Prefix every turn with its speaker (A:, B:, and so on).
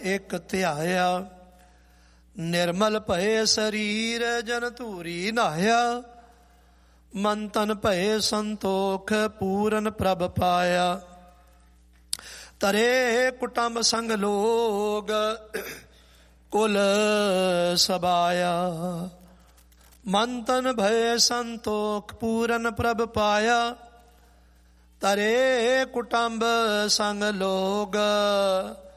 A: ਇੱਕ ਧਿਆਇਆ। ਨਿਰਮਲ ਭਏ ਸਰੀਰ ਜਨ ਧੂਰੀ ਨਹਾਇਆ। ਮਨ ਤਨ ਭਏ ਸੰਤੋਖ ਪੂਰਨ ਪ੍ਰਭ ਪਾਇਆ। ਤਰੇ ਕੁਟੰਬ ਸੰਗ ਲੋਗ ਕੁਲ ਸਬਾਇਆ। ਮਨ ਤਨ ਭਏ ਸੰਤੋਖ ਪੂਰਨ ਪ੍ਰਭ ਪਾਇਆ। ਤਰੇ ਕੁਟੰਬ ਸੰਗ ਲੋਗ